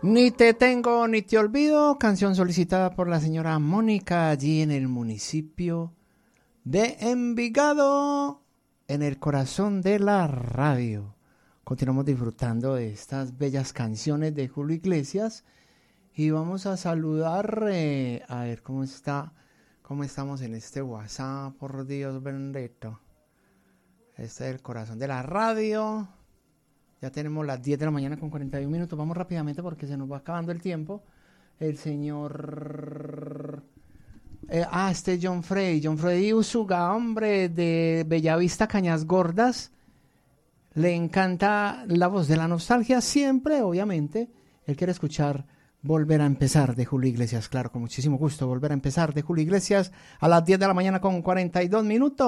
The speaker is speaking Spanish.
Ni te tengo ni te olvido, canción solicitada por la señora Mónica allí en el municipio de Envigado, en el corazón de la radio. Continuamos disfrutando de estas bellas canciones de Julio Iglesias y vamos a saludar, a ver cómo estamos en este WhatsApp, por Dios bendito. Este es el corazón de la radio. Ya tenemos las 10 de la mañana con 41 minutos. Vamos rápidamente porque se nos va acabando el tiempo. El señor... John Freddy Usuga, hombre, de Bellavista, Cañas Gordas. Le encanta la voz de la nostalgia siempre, obviamente. Él quiere escuchar Volver a empezar de Julio Iglesias. Claro, con muchísimo gusto. Volver a empezar de Julio Iglesias a las 10 de la mañana con 42 minutos.